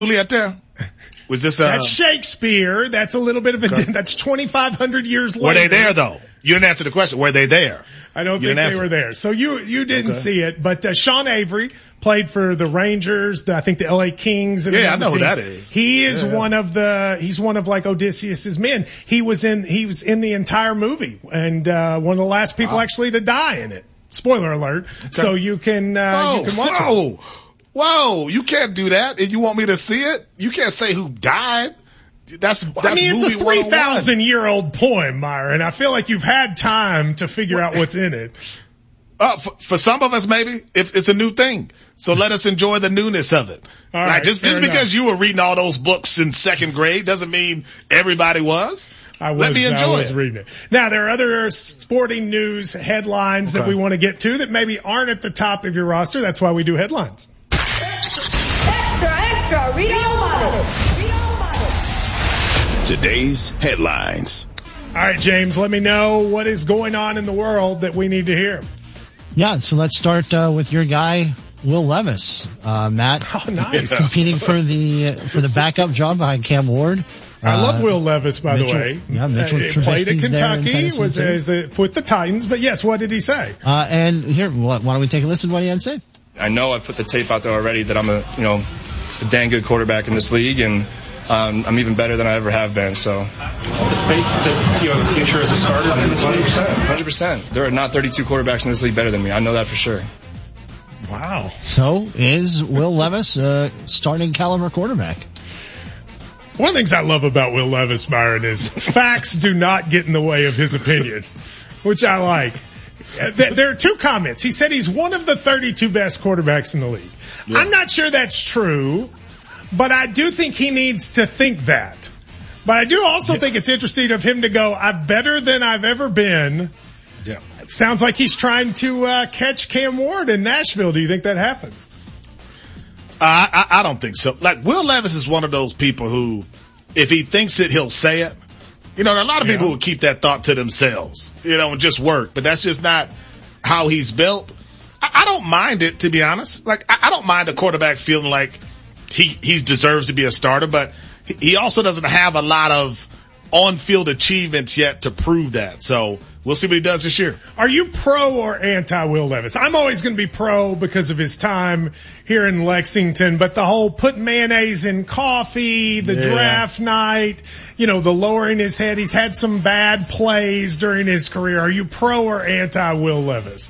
Juliet there? Was this That's Shakespeare. That's a little bit of that's 2,500 years later. Were they there though? You didn't answer the question. Were they there? I don't think they were there. So you didn't see it, but Sean Avery played for the Rangers, I think the LA Kings. And I know who that is. He is he's one of like Odysseus's men. He was in the entire movie and, one of the last people actually to die in it. Spoiler alert. Okay. So you can watch it. Whoa, you can't do that. If you want me to see it, you can't say who died. That's it's a 3,000-year-old poem, Myron. I feel like you've had time to figure out what's in it. For some of us, maybe it's a new thing. So let us enjoy the newness of it. All right, just because you were reading all those books in second grade doesn't mean everybody was. Let me enjoy it. Reading it. Now, there are other sporting news headlines that we want to get to that maybe aren't at the top of your roster. That's why we do headlines. Extra, read all about it. Today's headlines. All right, James, let me know what is going on in the world that we need to hear. Yeah, so let's start with your guy, Will Levis. Matt, oh, nice. Competing for the backup job behind Cam Ward. I love Will Levis, by the way. Yeah, Mitchell played at Kentucky, was with the Titans. But yes, what did he say? And here, why don't we take a listen to what he had to say? I know I put the tape out there already that I'm a dang good quarterback in this league, and I'm even better than I ever have been. So, the faith that you have a future as a starter in this league. 100%. There are not 32 quarterbacks in this league better than me. I know that for sure. Wow. So, is Will Levis a starting caliber quarterback? One of the things I love about Will Levis, Myron, is facts do not get in the way of his opinion, which I like. There are two comments. He said he's one of the 32 best quarterbacks in the league. Yeah. I'm not sure that's true, but I do think he needs to think that. But I do also think it's interesting of him to go, I'm better than I've ever been. Yeah. It sounds like he's trying to catch Cam Ward in Nashville. Do you think that happens? I don't think so. Like, Will Levis is one of those people who, if he thinks it, he'll say it. You know, there are a lot of people who keep that thought to themselves, and just work, but that's just not how he's built. I don't mind it, to be honest. Like, I don't mind a quarterback feeling like he deserves to be a starter, but he also doesn't have a lot of on-field achievements yet to prove that. So we'll see what he does this year. Are you pro or anti Will Levis? I'm always going to be pro because of his time here in Lexington, but the whole put mayonnaise in coffee, the draft night, the lowering his head. He's had some bad plays during his career. Are you pro or anti Will Levis?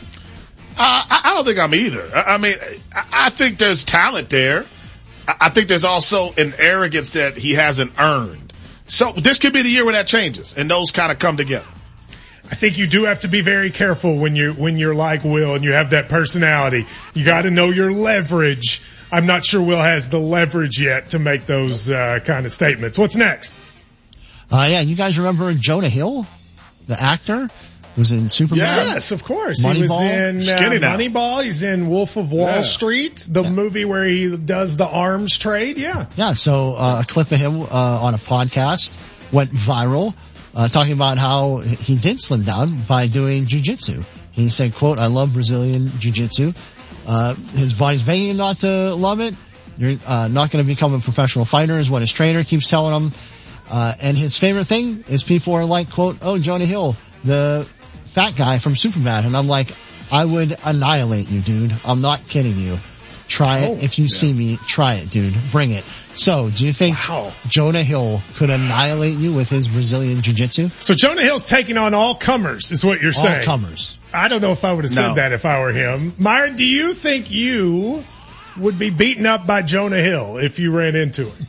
I don't think I'm either. I mean, I think there's talent there. I think there's also an arrogance that he hasn't earned. So this could be the year where that changes and those kind of come together. I think you do have to be very careful when you're like Will and you have that personality. You got to know your leverage. I'm not sure Will has the leverage yet to make those kind of statements. What's next? You guys remember Jonah Hill, the actor? Was in Superman. Yes, of course. He was in Moneyball. He's in Wolf of Wall Street, the movie where he does the arms trade. Yeah. Yeah. So a clip of him on a podcast went viral, talking about how he did slim down by doing jiu-jitsu. He said, quote, "I love Brazilian jiu-jitsu." His body's begging him not to love it. You're not going to become a professional fighter, is what his trainer keeps telling him. And his favorite thing is people are like, quote, "Oh, Jonah Hill, the fat guy from Superman." And I'm like, I would annihilate you, dude. I'm not kidding you. Try it. If you see me, try it, dude. Bring it. So, do you think Jonah Hill could annihilate you with his Brazilian jiu-jitsu? So Jonah Hill's taking on all comers, is what you're saying. All comers. I don't know if I would have said that if I were him. Myron, do you think you would be beaten up by Jonah Hill if you ran into him?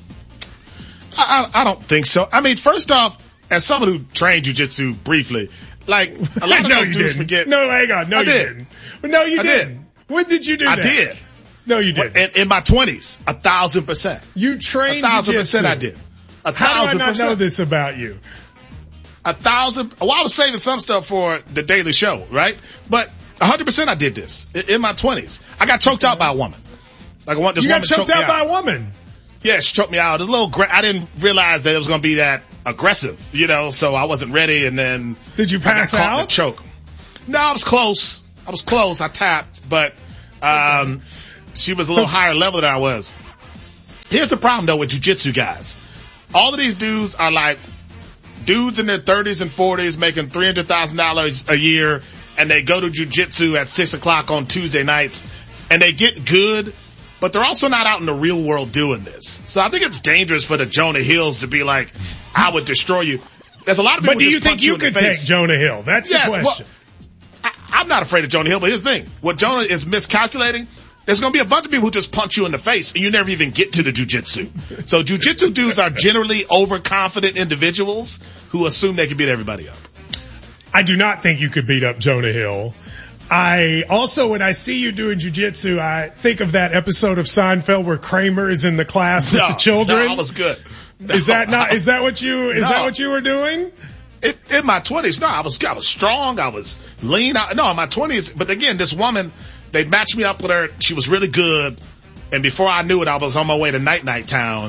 I don't think so. I mean, first off, as someone who trained jiu-jitsu briefly, like, a lot of those dudes forget. No, hang on. No, you didn't. No, you didn't. When did you do that? I did. No, you didn't. In my 20s, 1,000%. You trained 1,000% I did. 1,000%. How do I not know this about you? 1,000. Well, I was saving some stuff for the Daily Show, right? But 100% I did this in my 20s. I got choked out by a woman. Like, you got choked out by a woman? Yeah, she choked me out. It was I didn't realize that it was going to be that aggressive, so I wasn't ready. And then did you pass I got out? Caught in the choke. No, I was close. I tapped, but she was a little higher level than I was. Here's the problem though with jiu-jitsu guys. All of these dudes are like dudes in their 30s and 40s making $300,000 a year, and they go to jiu-jitsu at 6 o'clock on Tuesday nights, and they get good, but they're also not out in the real world doing this. So I think it's dangerous for the Jonah Hills to be like, I would destroy you. There's a lot of people. But do you think you could take Jonah Hill? That's the question. Well, I'm not afraid of Jonah Hill, but here's the thing. What Jonah is miscalculating, there's going to be a bunch of people who just punch you in the face and you never even get to the jiu-jitsu. So jiu-jitsu dudes are generally overconfident individuals who assume they can beat everybody up. I do not think you could beat up Jonah Hill. I also, when I see you doing jiu-jitsu, I think of that episode of Seinfeld where Kramer is in the class with the children. No, I was good. No, is that what you were doing? In my 20s, no, I was strong. I was lean. No, in my 20s, but again, this woman, they matched me up with her. She was really good. And before I knew it, I was on my way to Night Town.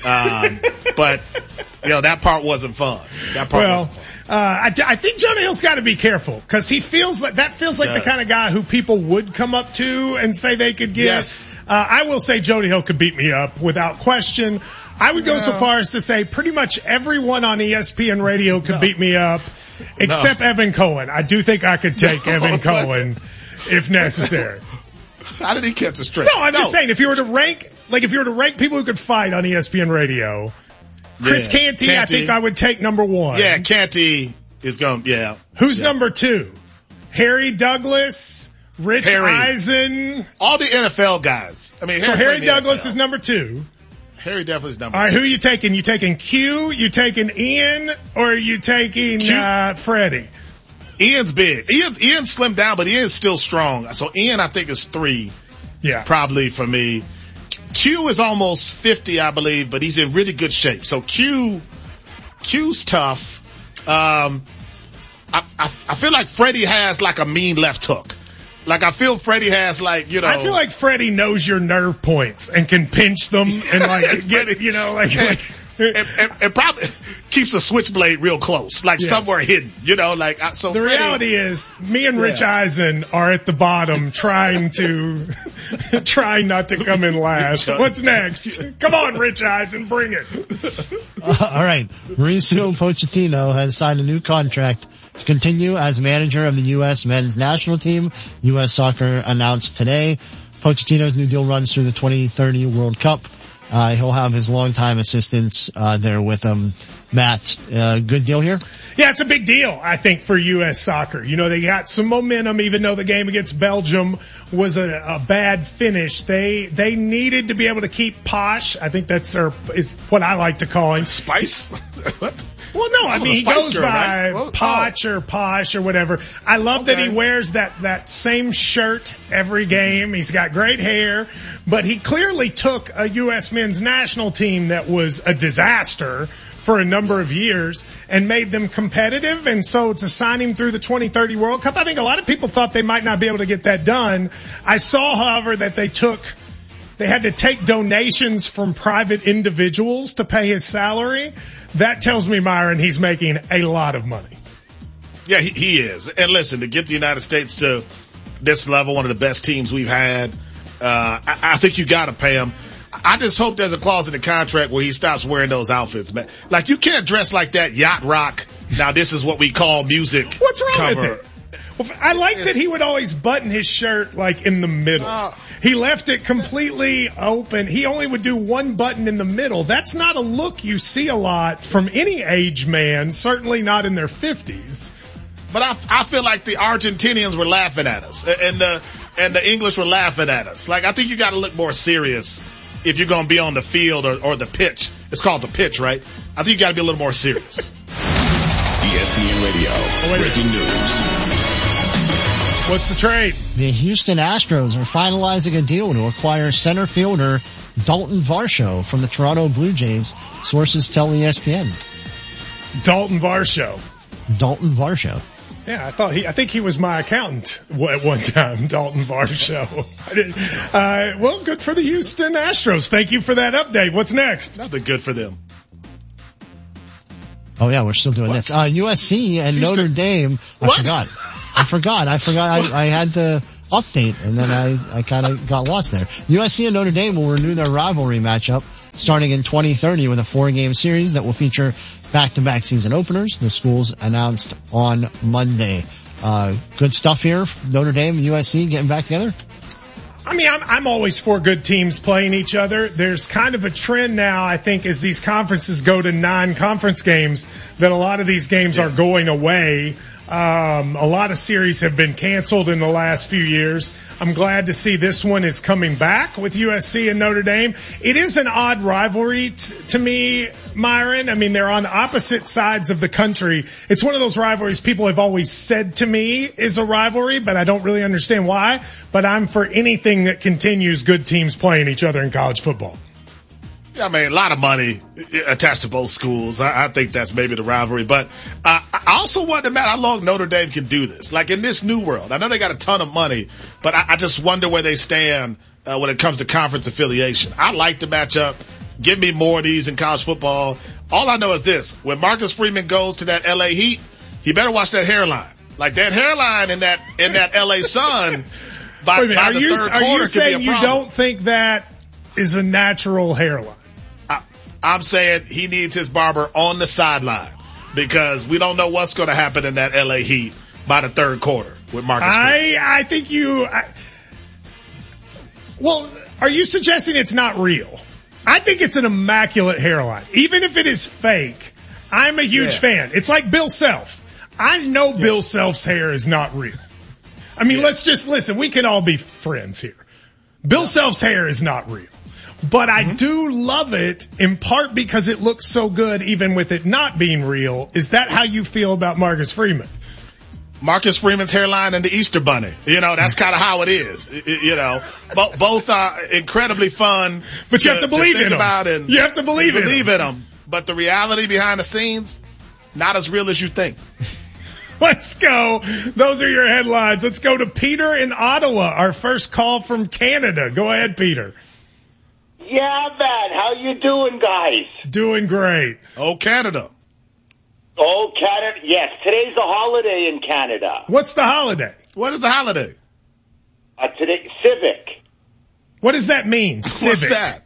But, that part wasn't fun. Wasn't fun. I think Jonah Hill's got to be careful because he feels like the kind of guy who people would come up to and say they could get. Yes. I will say Jonah Hill could beat me up without question. I would go so far as to say pretty much everyone on ESPN radio could beat me up except Evan Cohen. I do think I could take Evan Cohen if necessary. How did he catch a straight? No, I'm just saying if you were to rank people who could fight on ESPN radio, Chris Canty, I think I would take number one. Yeah, Canty is going, Who's number two? Harry Douglas, Rich Eisen. All the NFL guys. I mean, Harry Douglas is number two. Harry definitely is number two. All right, who are you taking? You taking Q? You taking Ian? Or are you taking Freddie? Ian's big. Ian's slimmed down, but Ian's still strong. So Ian, I think, is 3. Yeah. Probably for me. Q is almost 50, I believe, but he's in really good shape. So Q's tough. I feel like Freddie has like a mean left hook. Like I feel Freddie has I feel like Freddie knows your nerve points and can pinch them and it probably keeps a switchblade real close, somewhere hidden, so the reality is me and Rich Eisen are at the bottom trying not to come in last. What's next? Come on, Rich Eisen, bring it. All right. Mauricio Pochettino has signed a new contract to continue as manager of the U.S. men's national team. U.S. Soccer announced today. Pochettino's new deal runs through the 2030 World Cup. He'll have his longtime assistants there with him. Matt, good deal here? Yeah, it's a big deal, I think, for U.S. Soccer. They got some momentum, even though the game against Belgium was a bad finish. They needed to be able to keep Posh. I think is what I like to call him. Spice? What? Well, no, I mean, he goes by Poch or Posh or whatever. I love that he wears that same shirt every game. He's got great hair, but he clearly took a U.S. men's national team that was a disaster for a number of years and made them competitive. And so to sign him through the 2030 World Cup, I think a lot of people thought they might not be able to get that done. I saw, however, that they had to take donations from private individuals to pay his salary. That tells me, Myron, he's making a lot of money. Yeah, he is. And listen, to get the United States to this level, one of the best teams we've had, I think you gotta pay him. I just hope there's a clause in the contract where he stops wearing those outfits, man. Like, you can't dress like that yacht rock. Now this is what we call music. What's wrong cover. with it? Well, I like that he would always button his shirt in the middle. He left it completely open. He only would do one button in the middle. That's not a look you see a lot from any age man, certainly not in their 50s. But I feel like the Argentinians were laughing at us and the English were laughing at us. I think you got to look more serious if you're going to be on the field or the pitch. It's called the pitch, right? I think you got to be a little more serious. ESPN Radio. Breaking news. What's the trade? The Houston Astros are finalizing a deal to acquire center fielder Dalton Varsho from the Toronto Blue Jays. Sources tell ESPN. Dalton Varsho. Yeah, I think he was my accountant at one time, Dalton Varsho. Well, good for the Houston Astros. Thank you for that update. What's next? Nothing good for them. Oh yeah, we're still doing this. USC and Houston. Notre Dame. I forgot. I had the update and then I kind of got lost there. USC and Notre Dame will renew their rivalry matchup starting in 2030 with a 4-game series that will feature back-to-back season openers. The schools announced on Monday. Good stuff here. Notre Dame and USC getting back together. I mean, I'm always for good teams playing each other. There's kind of a trend now, I think, as these conferences go to non-conference games, that a lot of these games are going away. A lot of series have been canceled in the last few years. I'm glad to see this one is coming back with USC and Notre Dame. It is an odd rivalry to me, Myron. I mean, they're on opposite sides of the country. It's one of those rivalries people have always said to me is a rivalry, but I don't really understand why. But I'm for anything that continues good teams playing each other in college football. Yeah, I mean, a lot of money attached to both schools. I think that's maybe the rivalry. But I also wonder, Matt, how long Notre Dame can do this. Like in this new world, I know they got a ton of money, but I just wonder where they stand when it comes to conference affiliation. I like the matchup. Give me more of these in college football. All I know is this. When Marcus Freeman goes to that LA Heat, he better watch that hairline. Like that hairline in that LA Sun by the third quarter could be a problem. Are you saying you don't think that is a natural hairline? I'm saying he needs his barber on the sideline because we don't know what's going to happen in that LA Heat by the third quarter with Marcus Freeman. I think well, are you suggesting it's not real? I think it's an immaculate hairline. Even if it is fake, I'm a huge fan. It's like Bill Self. I know Bill Self's hair is not real. I mean, let's just listen. We can all be friends here. Bill Self's hair is not real. But I do love it in part because it looks so good even with it not being real. Is that how you feel about Marcus Freeman? Marcus Freeman's hairline and the Easter Bunny. You know, that's kind of how it is. You know, both are incredibly fun. But you have to believe in them. You have to believe in them. But the reality behind the scenes, not as real as you think. Let's go. Those are your headlines. Let's go to Peter in Ottawa, our first call from Canada. Go ahead, Peter. Yeah, man. How you doing, guys? Doing great. Oh, Canada. Oh, Canada. Yes, today's a holiday in Canada. What's the holiday? What is the holiday? Today, Civic. What does that mean, Civic? What's that?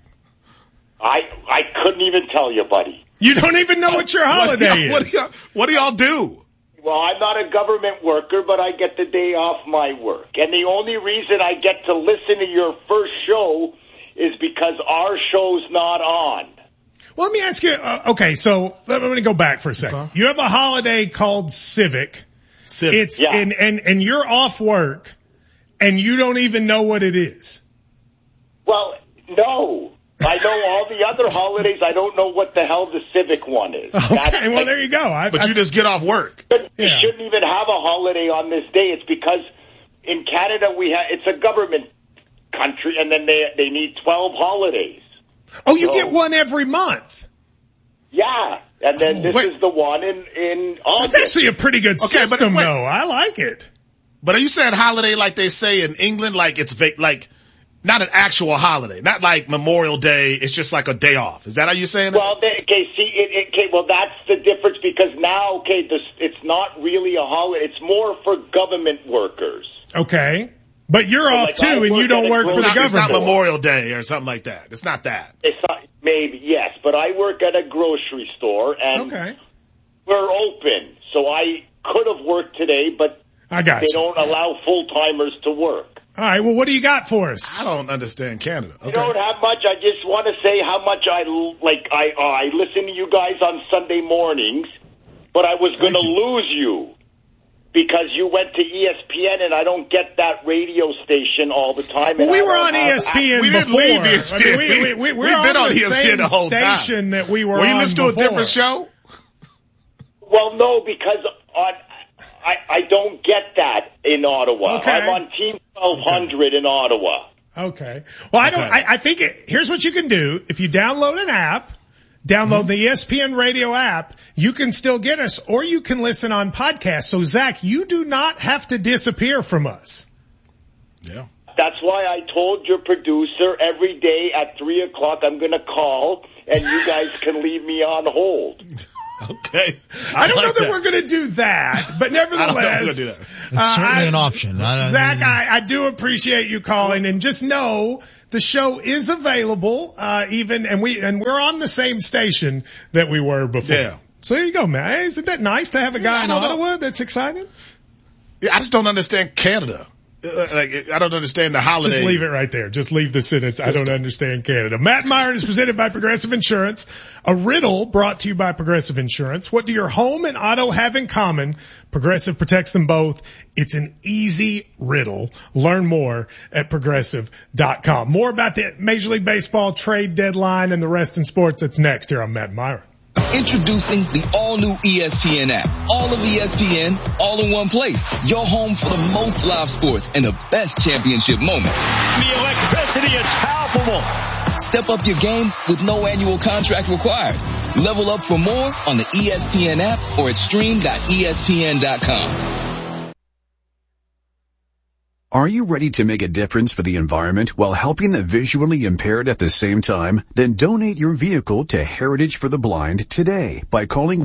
I couldn't even tell you, buddy. You don't even know what your holiday is. What do y'all do? Well, I'm not a government worker, but I get the day off my work. And the only reason I get to listen to your first show is because our show's not on. Well, let me ask you, okay, so let me go back for a second. Okay. You have a holiday called Civic. It's, and you're off work, and you don't even know what it is. Well, no. I know all the other holidays. I don't know what the hell the Civic one is. Okay, well, there you go. But you just get off work. We shouldn't even have a holiday on this day. It's because in Canada it's a government country, and then they need 12 holidays. Oh, you get one every month? Yeah, and then this is the one in August. That's actually a pretty good system, though. I like it. But are you saying holiday like they say in England, like it's like not an actual holiday, not like Memorial Day, it's just like a day off? Is that how you're saying it? Well, well, that's the difference because now, it's not really a holiday. It's more for government workers. Okay. But you're off too, and you don't work for the government. It's not Memorial Day or something like that. It's not that. It's not, maybe, yes, but I work at a grocery store, and we're open. So I could have worked today, but they don't allow full-timers to work. All right, well, what do you got for us? I don't understand Canada. Okay. I don't have much. I just want to say how much I listen to you guys on Sunday mornings, but I was going to lose you. Because you went to ESPN, and I don't get that radio station all the time. Well, we were on ESPN before. We didn't leave ESPN. I mean, we've been on ESPN the whole time. Station that we were you on listening to a different show? Well, no, because I don't get that in Ottawa. Okay. I'm on Team 1200 in Ottawa. Okay. Well, I think here's what you can do. If you download an app, download the ESPN radio app, you can still get us, or you can listen on podcast. So, Zach, you do not have to disappear from us. Yeah. That's why I told your producer every day at 3 o'clock I'm going to call, and you guys can leave me on hold. Okay. I don't know that we're going to do that, but nevertheless, it's certainly an option. Zach, I do appreciate you calling, and just know the show is available, and we're on the same station that we were before. Yeah. So there you go, man. Hey, isn't that nice to have a guy in Ottawa that's excited? Yeah, I just don't understand Canada. I don't understand the holiday. Just leave it right there. Just leave the sentence. I don't understand Canada. Matt Myron is presented by Progressive Insurance. A riddle brought to you by Progressive Insurance. What do your home and auto have in common? Progressive protects them both. It's an easy riddle. Learn more at Progressive.com. More about the Major League Baseball trade deadline and the rest in sports. That's next here on Matt Myron. Introducing the all-new ESPN app. All of ESPN, all in one place. Your home for the most live sports and the best championship moments. The electricity is palpable. Step up your game with no annual contract required. Level up for more on the ESPN app or at stream.espn.com. Are you ready to make a difference for the environment while helping the visually impaired at the same time? Then donate your vehicle to Heritage for the Blind today by calling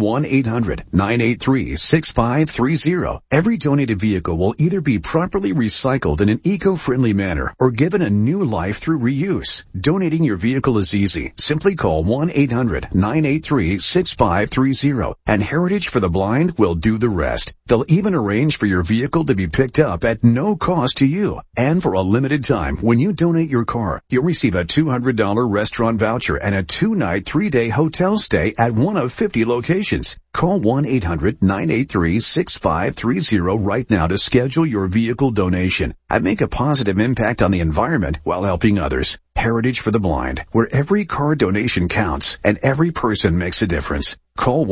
1-800-983-6530. Every donated vehicle will either be properly recycled in an eco-friendly manner or given a new life through reuse. Donating your vehicle is easy. Simply call 1-800-983-6530 and Heritage for the Blind will do the rest. They'll even arrange for your vehicle to be picked up at no cost to you. And for a limited time, when you donate your car, you'll receive a $200 restaurant voucher and a 2-night, 3-day hotel stay at one of 50 locations. Call 1-800-983-6530 right now to schedule your vehicle donation and make a positive impact on the environment while helping others. Heritage for the Blind, where every car donation counts and every person makes a difference. Call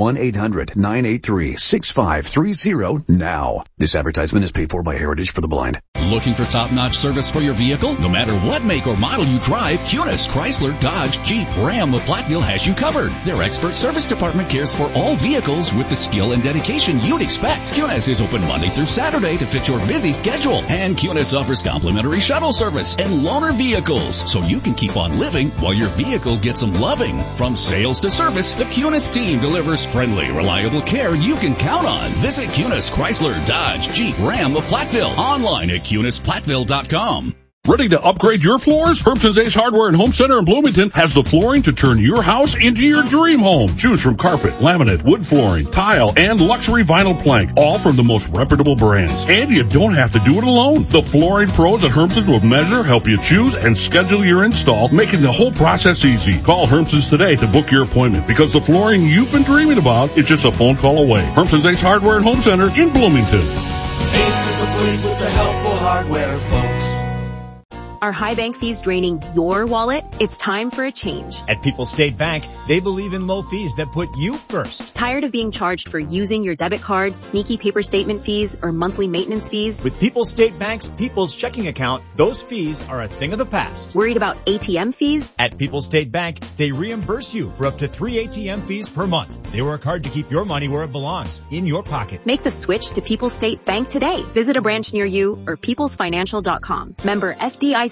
1-800-983-6530 now. This advertisement is paid for by Heritage for the Blind. Looking for top-notch service for your vehicle? No matter what make or model you drive, Kunis, Chrysler, Dodge, Jeep, Ram of Platteville has you covered. Their expert service department cares for all vehicles with the skill and dedication you'd expect. Kunis is open Monday through Saturday to fit your busy schedule. And Kunis offers complimentary shuttle service and loaner vehicles, so you can keep on living while your vehicle gets some loving. From sales to service, the Kunis team delivers friendly, reliable care you can count on. Visit Kunis, Chrysler, Dodge, Jeep, Ram of Platteville. Online at KunisPlatteville.com. Ready to upgrade your floors? Hermson's Ace Hardware and Home Center in Bloomington has the flooring to turn your house into your dream home. Choose from carpet, laminate, wood flooring, tile, and luxury vinyl plank, all from the most reputable brands. And you don't have to do it alone. The flooring pros at Hermson's will measure, help you choose, and schedule your install, making the whole process easy. Call Hermson's today to book your appointment, because the flooring you've been dreaming about is just a phone call away. Hermson's Ace Hardware and Home Center in Bloomington. Ace is the place with the helpful hardware, folks. Are high bank fees draining your wallet? It's time for a change. At People's State Bank, they believe in low fees that put you first. Tired of being charged for using your debit card, sneaky paper statement fees, or monthly maintenance fees? With People's State Bank's People's Checking Account, those fees are a thing of the past. Worried about ATM fees? At People's State Bank, they reimburse you for up to 3 ATM fees per month. They work hard to keep your money where it belongs, in your pocket. Make the switch to People's State Bank today. Visit a branch near you or peoplesfinancial.com. Member FDIC.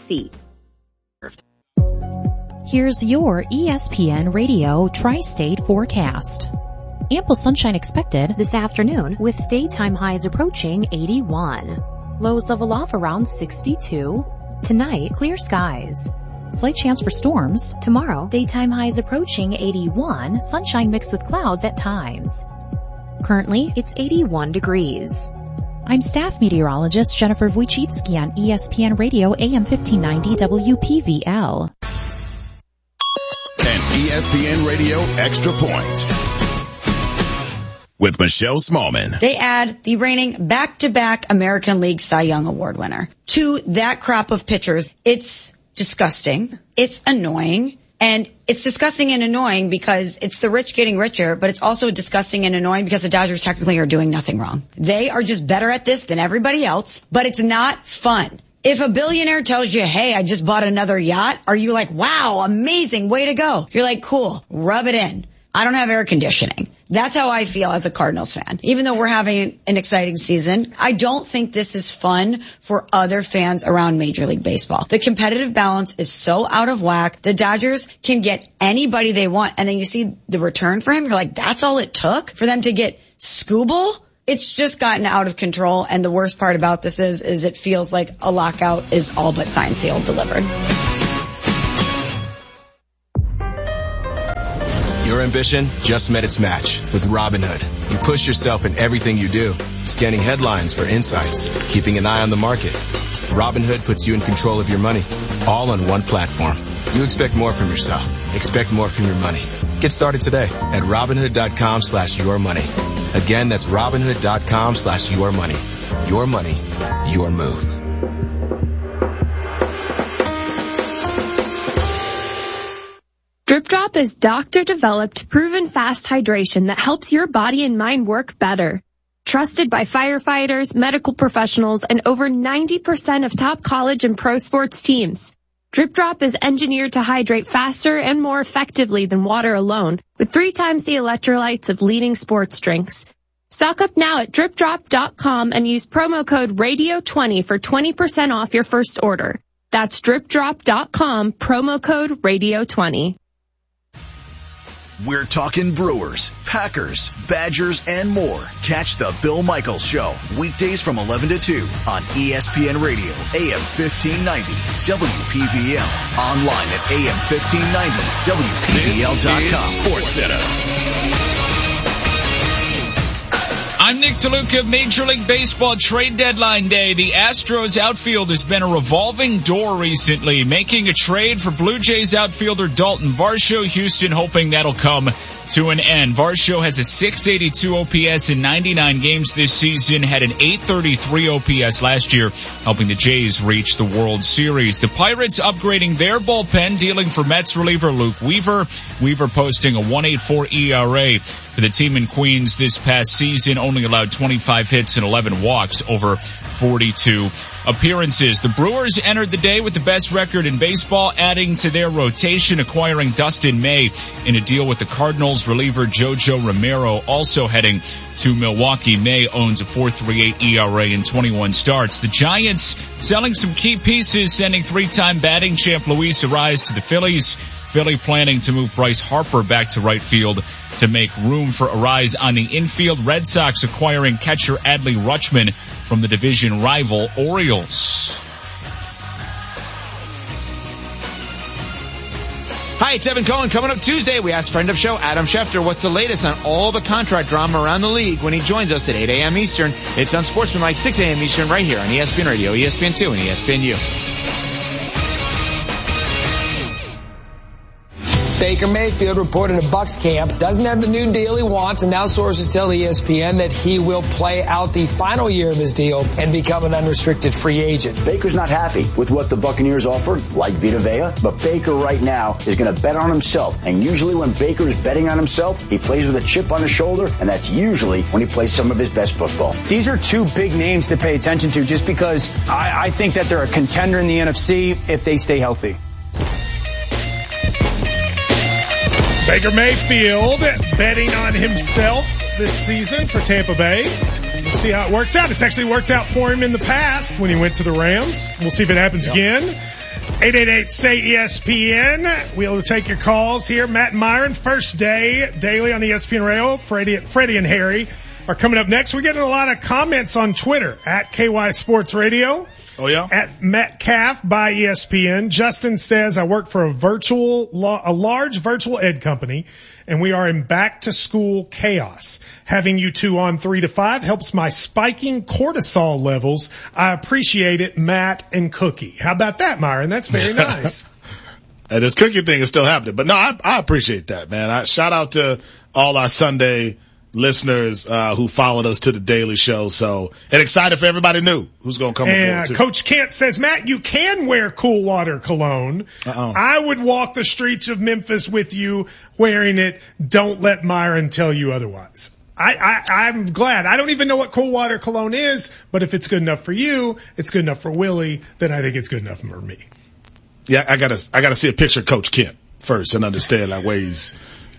Here's your ESPN Radio Tri-State forecast. Ample sunshine expected this afternoon with daytime highs approaching 81. Lows level off around 62. Tonight, clear skies. Slight chance for storms. Tomorrow, daytime highs approaching 81, sunshine mixed with clouds at times. Currently, it's 81 degrees. I'm staff meteorologist Jennifer Wojcicki on ESPN Radio AM 1590 WPVL. And ESPN Radio Extra Point with Michelle Smallman. They add the reigning back-to-back American League Cy Young Award winner to that crop of pitchers. It's disgusting. It's annoying. And it's disgusting and annoying because it's the rich getting richer, but it's also disgusting and annoying because the Dodgers technically are doing nothing wrong. They are just better at this than everybody else, but it's not fun. If a billionaire tells you, hey, I just bought another yacht, are you like, wow, amazing, way to go? You're like, cool, rub it in. I don't have air conditioning. That's how I feel as a Cardinals fan. Even though we're having an exciting season, I don't think this is fun for other fans around Major League Baseball. The competitive balance is so out of whack. The Dodgers can get anybody they want, and then you see the return for him. You're like, that's all it took for them to get Skubal? It's just gotten out of control, and the worst part about this is it feels like a lockout is all but signed, sealed, delivered. Your ambition just met its match with Robinhood. You push yourself in everything you do, scanning headlines for insights, keeping an eye on the market. Robinhood puts you in control of your money, all on one platform. You expect more from yourself. Expect more from your money. Get started today at Robinhood.com/yourmoney. Again, that's Robinhood.com/yourmoney. Your money, your move. Drip Drop is doctor-developed, proven fast hydration that helps your body and mind work better. Trusted by firefighters, medical professionals, and over 90% of top college and pro sports teams. Drip Drop is engineered to hydrate faster and more effectively than water alone, with 3 times the electrolytes of leading sports drinks. Stock up now at dripdrop.com and use promo code RADIO20 for 20% off your first order. That's dripdrop.com, promo code RADIO20. We're talking Brewers, Packers, Badgers, and more. Catch the Bill Michaels Show, weekdays from 11 to 2 on ESPN Radio, AM 1590, WPVL. Online at AM1590, WPVL.com. Sports Center. I'm Nick Toluca of Major League Baseball trade deadline day. The Astros outfield has been a revolving door recently, making a trade for Blue Jays outfielder Dalton Varsho. Houston hoping that'll come to an end. Varsho has a 682 OPS in 99 games this season, had an 833 OPS last year, helping the Jays reach the World Series. The Pirates upgrading their bullpen, dealing for Mets reliever Luke Weaver. Weaver posting a 1.84 ERA for the team in Queens this past season, only allowed 25 hits and 11 walks over 42 appearances. The Brewers entered the day with the best record in baseball, adding to their rotation, acquiring Dustin May in a deal with the Cardinals. Reliever Jojo Romero also heading to Milwaukee. May owns a 4.38 ERA in 21 starts. The Giants selling some key pieces, sending 3-time batting champ Luis Arraez to the Phillies. Philly planning to move Bryce Harper back to right field to make room for Arraez on the infield. Red Sox acquiring catcher Adley Rutschman from the division rival Orioles. Hi, it's Evan Cohen. Coming up Tuesday, we asked friend of show Adam Schefter what's the latest on all the contract drama around the league when he joins us at 8 a.m. Eastern. It's on Sportsmanlike, 6 a.m. Eastern, right here on ESPN Radio, ESPN2, and ESPNU. Baker Mayfield reported a Bucs camp doesn't have the new deal he wants, and now sources tell ESPN that he will play out the final year of his deal and become an unrestricted free agent. Baker's not happy with what the Buccaneers offered, like Vita Vea, but Baker right now is going to bet on himself. And usually when Baker is betting on himself, he plays with a chip on his shoulder, and that's usually when he plays some of his best football. These are 2 big names to pay attention to just because I think that they're a contender in the NFC if they stay healthy. Baker Mayfield betting on himself this season for Tampa Bay. We'll see how it works out. It's actually worked out for him in the past when he went to the Rams. We'll see if it happens again. 888-SAY-ESPN. We'll take your calls here. Matt and Myron, first day daily on ESPN Radio. Freddie and Harry are coming up next. We're getting a lot of comments on Twitter at KY Sports Radio. Oh, yeah? At Metcalf by ESPN. Justin says, I work for a large virtual ed company, and we are in back to school chaos. Having you two on 3 to 5 helps my spiking cortisol levels. I appreciate it, Matt and Cookie. How about that, Myron? That's very nice. And this Cookie thing is still happening. But no, I appreciate that, man. Shout out to all our Sunday listeners who followed us to the Daily Show. So, and excited for everybody new who's going to come aboard too. Coach Kent says, Matt, you can wear Cool Water cologne. I would walk the streets of Memphis with you wearing it. Don't let Myron tell you otherwise. I'm glad. I don't even know what Cool Water cologne is, but if it's good enough for you, it's good enough for Willie, then I think it's good enough for me. Yeah, I gotta see a picture of Coach Kent first and understand like where he's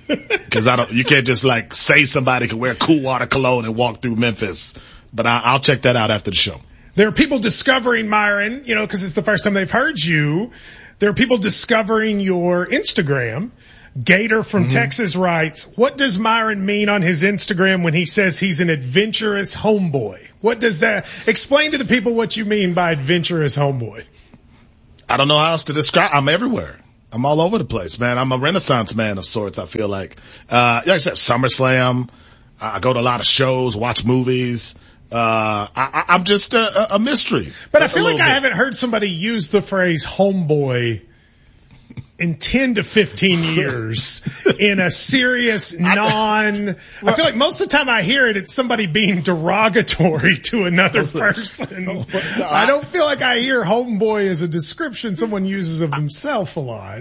Cause you can't just like say somebody can wear Cool Water cologne and walk through Memphis. But I'll check that out after the show. There are people discovering Myron, cause it's the first time they've heard you. There are people discovering your Instagram. Gator from Texas writes, what does Myron mean on his Instagram when he says he's an adventurous homeboy? What does that, explain to the people what you mean by adventurous homeboy. I don't know how else to describe. I'm everywhere. I'm all over the place, man. I'm a Renaissance man of sorts, I feel like. Like I said, SummerSlam. I go to a lot of shows, watch movies. I'm just a mystery. But I feel like I haven't heard somebody use the phrase homeboy in 10 to 15 years in a serious I feel like most of the time I hear it, it's somebody being derogatory to another person. I don't feel like I hear homeboy as a description someone uses of himself a lot.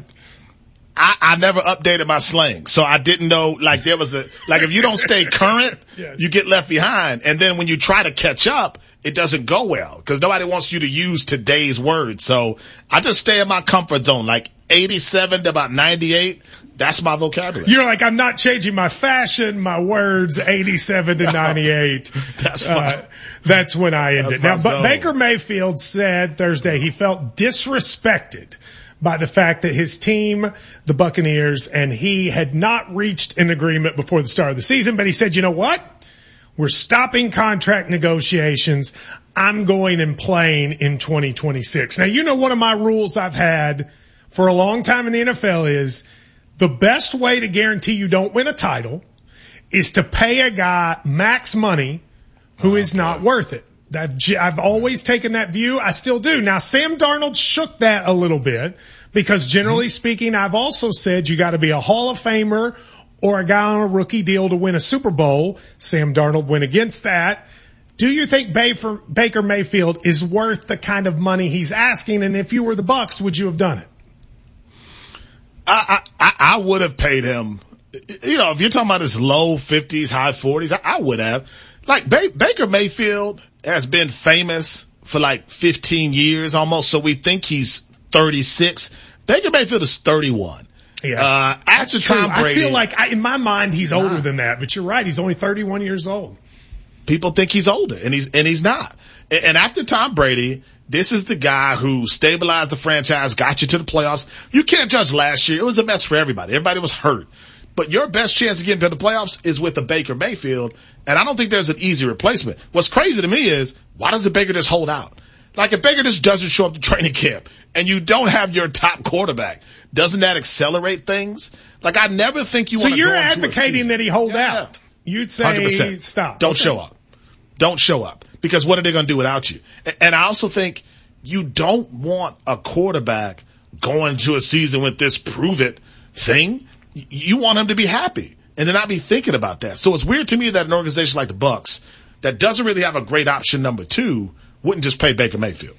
I never updated my slang, so I didn't know, like if you don't stay current, yes, you get left behind. And then when you try to catch up, it doesn't go well, because nobody wants you to use today's words. So I just stay in my comfort zone, like 87 to about 98. That's my vocabulary. You're like, I'm not changing my fashion, my words, 87 to 98. That's when I ended. Now, but Baker Mayfield said Thursday he felt disrespected by the fact that his team, the Buccaneers, and he had not reached an agreement before the start of the season. But he said, you know what? We're stopping contract negotiations. I'm going and playing in 2026. Now, one of my rules I've had for a long time in the NFL is the best way to guarantee you don't win a title is to pay a guy max money who is not worth it. I've always taken that view. I still do. Now, Sam Darnold shook that a little bit because generally speaking, I've also said you got to be a Hall of Famer or a guy on a rookie deal to win a Super Bowl. Sam Darnold went against that. Do you think Baker Mayfield is worth the kind of money he's asking? And if you were the Bucs, would you have done it? I would have paid him. If you're talking about his low 50s, high 40s, I would have. Like Baker Mayfield has been famous for like 15 years almost, so we think he's 36. Baker Mayfield is 31. Yeah. After Tom Brady, I feel like in my mind he's older than that, but you're right, he's only 31 years old. People think he's older, and he's not. And after Tom Brady, this is the guy who stabilized the franchise, got you to the playoffs. You can't judge last year. It was a mess for everybody. Everybody was hurt. But your best chance of getting to the playoffs is with a Baker Mayfield, and I don't think there's an easy replacement. What's crazy to me is, why doesn't Baker just hold out? Like, if Baker just doesn't show up to training camp, and you don't have your top quarterback, doesn't that accelerate things? Like, I never think you want to go into a season. So you're advocating that he hold out. You'd say 100%. Stop. Don't show up. Don't show up. Because what are they going to do without you? And I also think you don't want a quarterback going to a season with this prove it thing. You want him to be happy and to not be thinking about that. So it's weird to me that an organization like the Bucs that doesn't really have a great option number 2 wouldn't just pay Baker Mayfield.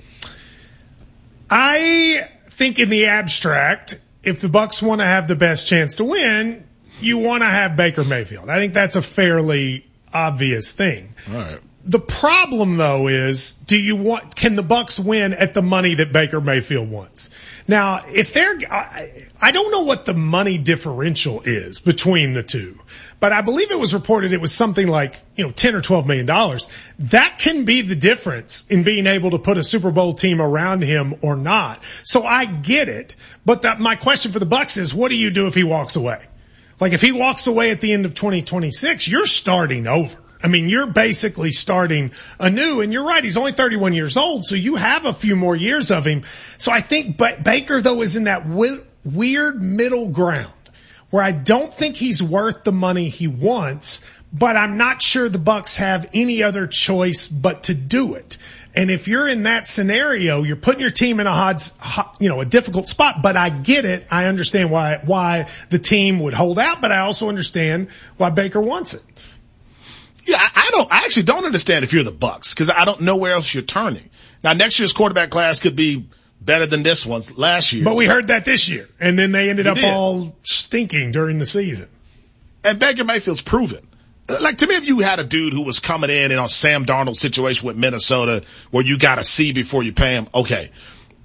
I think in the abstract, if the Bucs want to have the best chance to win, you want to have Baker Mayfield. I think that's a fairly obvious thing. All right. The problem though is, can the Bucs win at the money that Baker Mayfield wants? Now, I don't know what the money differential is between the two, but I believe it was reported it was something like, $10 or $12 million. That can be the difference in being able to put a Super Bowl team around him or not. So I get it, but my question for the Bucs is, what do you do if he walks away? Like, if he walks away at the end of 2026, you're starting over. I mean, you're basically starting anew, and you're right, he's only 31 years old, so you have a few more years of him. So I think Baker, though, is in that weird middle ground where I don't think he's worth the money he wants, but I'm not sure the Bucs have any other choice but to do it. And if you're in that scenario, you're putting your team in a difficult spot, but I get it. I understand why the team would hold out, but I also understand why Baker wants it. Yeah, I actually don't understand if you're the Bucs, because I don't know where else you're turning. Now, next year's quarterback class could be better than this one's last year. But we heard that this year, and then they ended up all stinking during the season. And Baker Mayfield's proven. Like, to me, if you had a dude who was coming in a Sam Darnold situation with Minnesota where you got to see before you pay him, okay.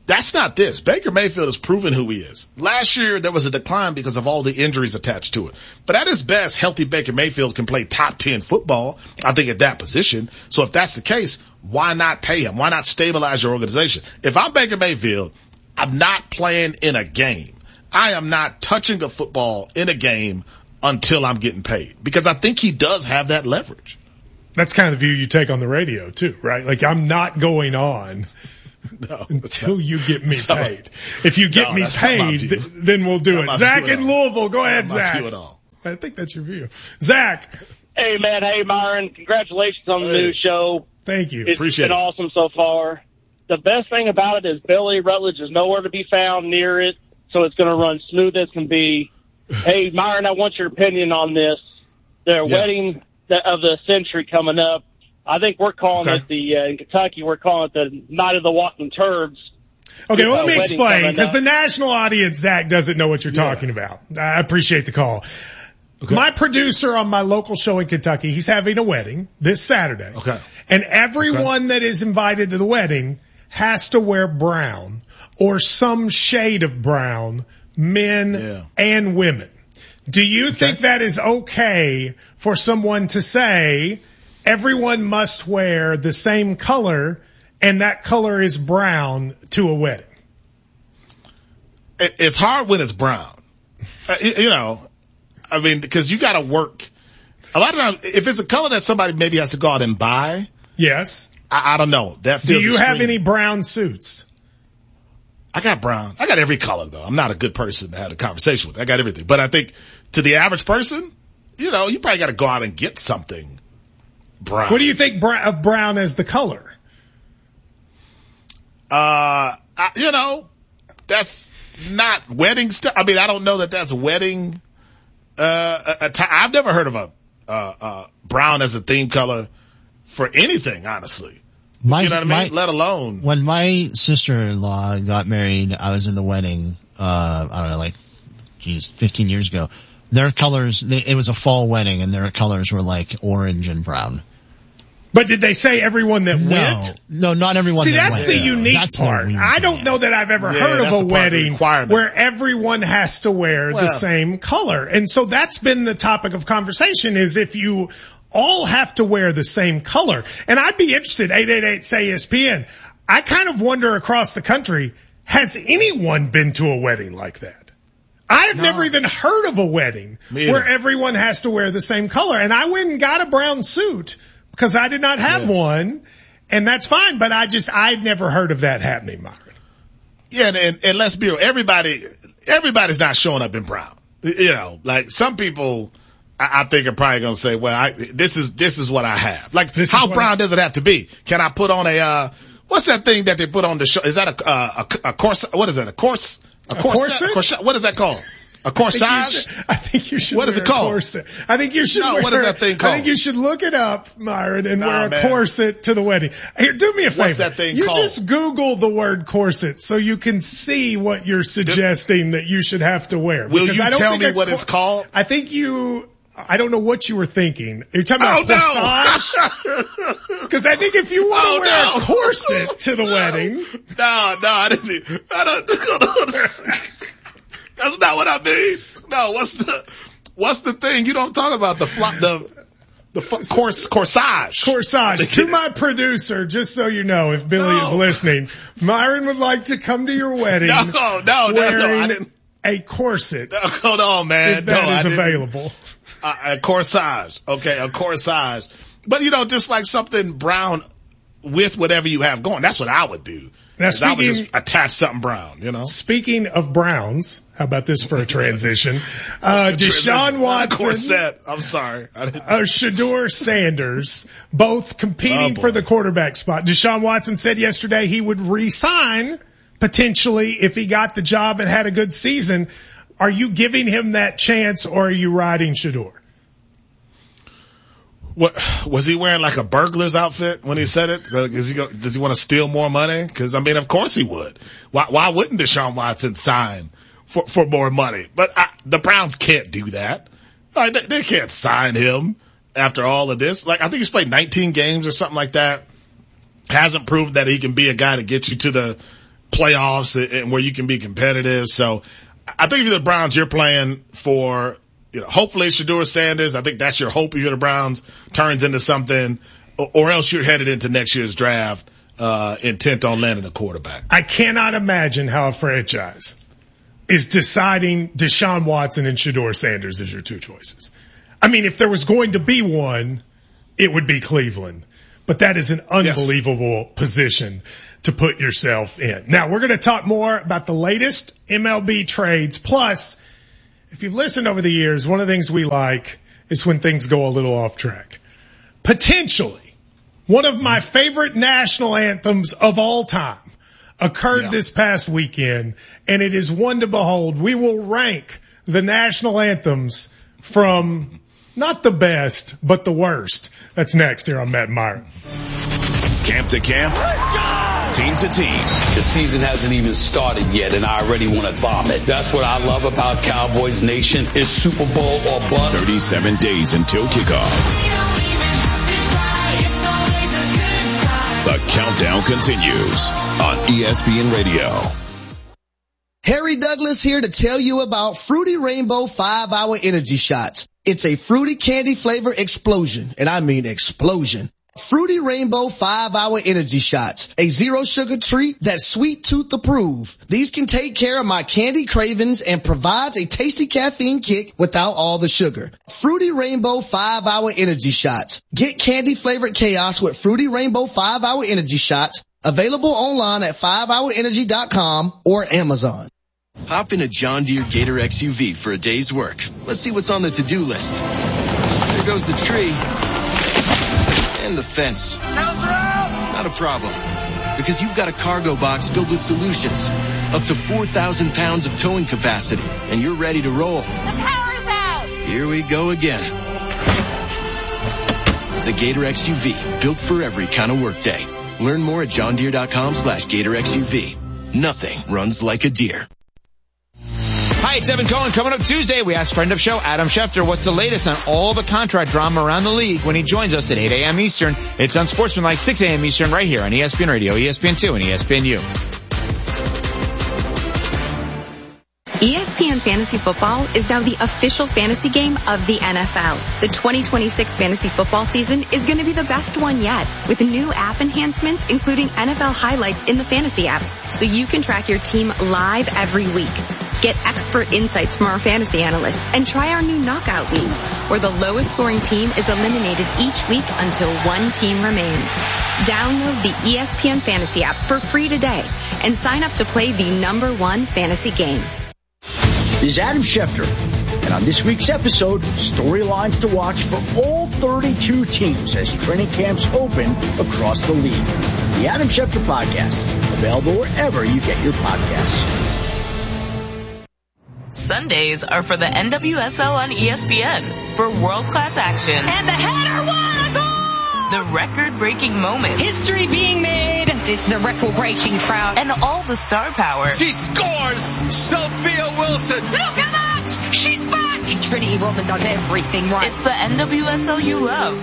That's not this. Baker Mayfield has proven who he is. Last year, there was a decline because of all the injuries attached to it. But at his best, healthy Baker Mayfield can play top 10 football, I think, at that position. So if that's the case, why not pay him? Why not stabilize your organization? If I'm Baker Mayfield, I'm not playing in a game. I am not touching a football in a game until I'm getting paid, because I think he does have that leverage. That's kind of the view you take on the radio too, right? Like, I'm not going on until you get me paid. If you get me paid, then we'll do it. Zach in Louisville. Go ahead, Zach. I think that's your view. Zach. Hey, man. Hey, Myron. Congratulations on the new show. Thank you. Appreciate it. It's been awesome so far. The best thing about it is Billy Rutledge is nowhere to be found near it, so it's going to run smooth as can be. Hey, Myron, I want your opinion on this. The wedding of the century coming up. I think we're calling it in Kentucky, we're calling it the Night of the Walking Turds. Okay, well, let me explain, because the national audience, Zach, doesn't know what you're talking about. I appreciate the call. Okay. My producer on my local show in Kentucky, he's having a wedding this Saturday. Okay. And everyone that is invited to the wedding has to wear brown or some shade of brown, men and women. Do you think that is okay for someone to say everyone must wear the same color and that color is brown to a wedding? It's hard when it's brown. You know, I mean, because you got to work. A lot of times, if it's a color that somebody maybe has to go out and buy. Yes. I don't know. That feels Do you have any brown suits? I got brown. I got every color, though. I'm not a good person to have a conversation with. I got everything. But I think to the average person, you know, you probably got to go out and get something brown. What do you think of brown as the color? You know, that's not wedding stuff. I mean, I don't know that that's wedding. I've never heard of a brown as a theme color for anything, honestly. You know what I mean? Let alone. When my sister-in-law got married, I was in the wedding, I don't know, 15 years ago. Their colors, it was a fall wedding, and their colors were like orange and brown. But did they say everyone that went? No, not everyone that went. See, that's the unique part. I don't know that I've ever heard of a wedding where everyone has to wear the same color. And so that's been the topic of conversation, is if you all have to wear the same color. And I'd be interested, 888-SAY-ESPN. I kind of wonder across the country, has anyone been to a wedding like that? I've never even heard of a wedding where everyone has to wear the same color. And I went and got a brown suit because I did not have one, and that's fine. But I'd never heard of that happening, Myron. Yeah, and let's be real, everybody's not showing up in brown. You know, like some people, I think are probably going to say, well, this is what I have. Like, how brown does it have to be? Can I put on what's that thing that they put on the show? Is that a corset? What is that? A corset? What is that called? A corsage? I think you should. What is it called? Corset. I think you should. What is that thing called? I think you should look it up, Myron, and wear a corset to the wedding. Here, do me a favor. What's that thing called? You just Google the word corset so you can see what you're suggesting that you should have to wear. Will you tell me what it's called? I don't know what you were thinking. You're talking about corsage? Because I think if you want to wear a corset to the wedding. No, I didn't. That's not what I mean. No, what's the thing? You don't talk about corsage. Corsage. To my producer, just so you know, if Billy is listening, Myron would like to come to your wedding. No, I didn't. A corset. Hold on, man. If that is available. A corsage. Okay, a corsage. But, you know, just like something brown with whatever you have going. That's what I would do. Now, I would just attach something brown, you know. Speaking of browns, how about this for a transition? Deshaun Watson. Corset. I'm sorry. Shedeur Sanders, both competing for the quarterback spot. Deshaun Watson said yesterday he would re-sign potentially if he got the job and had a good season. Are you giving him that chance, or are you riding Shedeur? What was he wearing, like a burglar's outfit when he said it? Does he want to steal more money? Because I mean, of course he would. Why wouldn't Deshaun Watson sign for more money? But the Browns can't do that. Like, they can't sign him after all of this. Like, I think he's played 19 games or something like that. Hasn't proved that he can be a guy to get you to the playoffs and where you can be competitive. So I think if you're the Browns, you're playing for, hopefully Shedeur Sanders. I think that's your hope if you're the Browns, turns into something, or else you're headed into next year's draft, intent on landing a quarterback. I cannot imagine how a franchise is deciding Deshaun Watson and Shedeur Sanders as your two choices. I mean, if there was going to be one, it would be Cleveland. But that is an unbelievable position to put yourself in. Now, we're going to talk more about the latest MLB trades. Plus, if you've listened over the years, one of the things we like is when things go a little off track. Potentially, one of my favorite national anthems of all time occurred this past weekend, and it is one to behold. We will rank the national anthems from not the best, but the worst. That's next here on Matt and Myron. Camp to camp, team to team. The season hasn't even started yet, and I already want to vomit. That's what I love about Cowboys Nation. It's Super Bowl or bust. 37 days until kickoff. The countdown continues on ESPN Radio. Harry Douglas here to tell you about Fruity Rainbow 5-Hour Energy Shots. It's a fruity candy flavor explosion, and I mean explosion. Fruity Rainbow 5-Hour Energy Shots, a zero sugar treat that's sweet tooth approved. These can take care of my candy cravings and provides a tasty caffeine kick without all the sugar. Fruity Rainbow 5-Hour Energy Shots. Get candy flavored chaos with Fruity Rainbow 5-Hour Energy Shots. Available online at 5hourenergy.com or Amazon. Hop in a John Deere Gator XUV for a day's work. Let's see what's on the to-do list. There goes the tree. And the fence. Not a problem. Because you've got a cargo box filled with solutions. Up to 4,000 pounds of towing capacity. And you're ready to roll. The power's out! Here we go again. The Gator XUV. Built for every kind of workday. Learn more at johndeere.com/Gator XUV. Nothing runs like a deer. Hi, it's Evan Cohen. Coming up Tuesday, we ask friend of show Adam Schefter what's the latest on all the contract drama around the league when he joins us at 8 a.m. Eastern. It's on Sportsmanlike 6 a.m. Eastern right here on ESPN Radio, ESPN2, and ESPNU. ESPN Fantasy Football is now the official fantasy game of the NFL. The 2026 fantasy football season is going to be the best one yet, with new app enhancements including NFL highlights in the fantasy app, so you can track your team live every week. Get expert insights from our fantasy analysts and try our new knockout leagues, where the lowest scoring team is eliminated each week until one team remains. Download the ESPN Fantasy app for free today and sign up to play the #1 fantasy game. This is Adam Schefter, and on this week's episode, storylines to watch for all 32 teams as training camps open across the league. The Adam Schefter Podcast, available wherever you get your podcasts. Sundays are for the NWSL on ESPN for world-class action. And the header won a goal! The record-breaking moments. History being made. It's the record-breaking crowd. And all the star power. She scores! Sophia Wilson! Look at that! She's back! Trinity Rodman does everything right. It's the NWSL you love.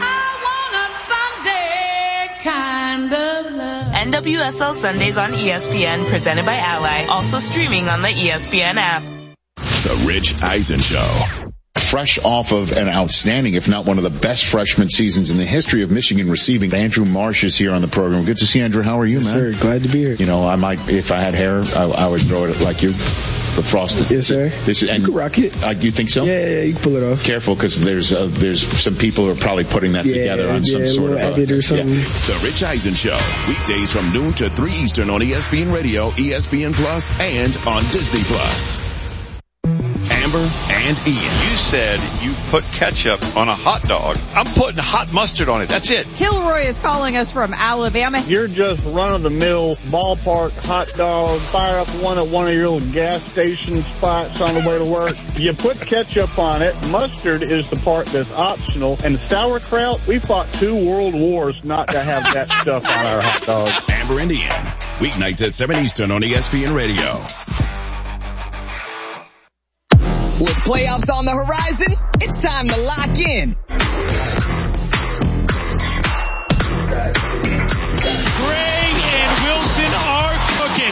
I want a Sunday kind of love. NWSL Sundays on ESPN, presented by Ally. Also streaming on the ESPN app. The Rich Eisen Show. Fresh off of an outstanding, if not one of the best freshman seasons in the history of Michigan receiving. Andrew Marsh is here on the program. Good to see you, Andrew. How are you, man? Sir, glad to be here. You know, I might, if I had hair, I would throw it like you. The frosted. Yes, sir. This is, and you can rock it. You think so? Yeah, you can pull it off. Careful, because there's some people who are probably putting that together on some sort of edit or something. The Rich Eisen Show, weekdays from noon to 3 Eastern on ESPN Radio, ESPN Plus, and on Disney Plus. Amber and Ian. You said you put ketchup on a hot dog. I'm putting hot mustard on it. That's it. Kilroy is calling us from Alabama. You're just run-of-the-mill ballpark hot dog. Fire up one at one of your little gas station spots on the way to work. You put ketchup on it. Mustard is the part that's optional. And sauerkraut, we fought 2 world wars not to have that stuff on our hot dogs. Amber and Ian, weeknights at 7 Eastern on ESPN Radio. With playoffs on the horizon, it's time to lock in